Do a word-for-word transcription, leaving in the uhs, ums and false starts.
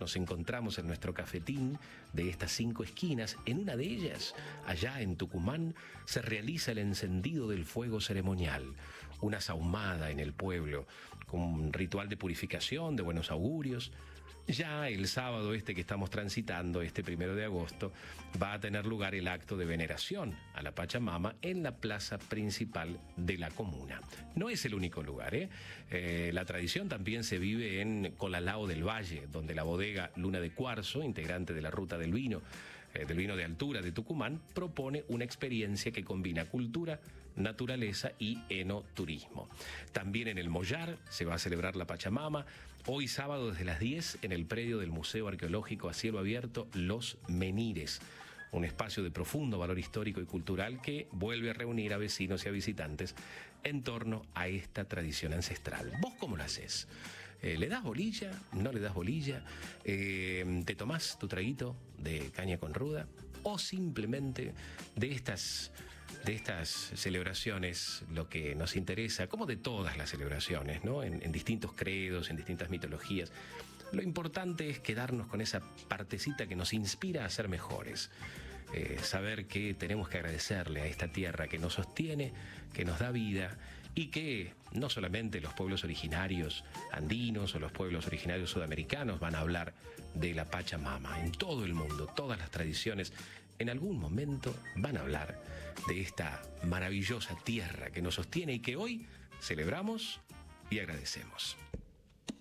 nos encontramos en nuestro cafetín de estas cinco esquinas. En una de ellas, allá en Tucumán, se realiza el encendido del fuego ceremonial, una sahumada en el pueblo, con un ritual de purificación, de buenos augurios. Ya el sábado este que estamos transitando, este primero de agosto, va a tener lugar el acto de veneración a la Pachamama en la plaza principal de la comuna. No es el único lugar, ¿eh? Eh, la tradición también se vive en Colalao del Valle, donde la bodega Luna de Cuarzo, integrante de la Ruta del Vino, eh, del vino de altura de Tucumán, propone una experiencia que combina cultura, naturaleza y enoturismo. También en el Mollar se va a celebrar la Pachamama, hoy sábado desde las diez en el predio del Museo Arqueológico a cielo abierto Los Menires, un espacio de profundo valor histórico y cultural que vuelve a reunir a vecinos y a visitantes en torno a esta tradición ancestral. ¿Vos cómo lo haces? Eh, ¿Le das bolilla? ¿No le das bolilla? Eh, ¿Te tomás tu traguito de caña con ruda? ¿O simplemente de estas... de estas celebraciones, lo que nos interesa, como de todas las celebraciones, ¿no? En, en distintos credos, en distintas mitologías, lo importante es quedarnos con esa partecita que nos inspira a ser mejores. Eh, saber que tenemos que agradecerle a esta tierra que nos sostiene, que nos da vida, y que no solamente los pueblos originarios andinos o los pueblos originarios sudamericanos van a hablar de la Pachamama. En todo el mundo, todas las tradiciones en algún momento van a hablar de esta maravillosa tierra que nos sostiene y que hoy celebramos y agradecemos.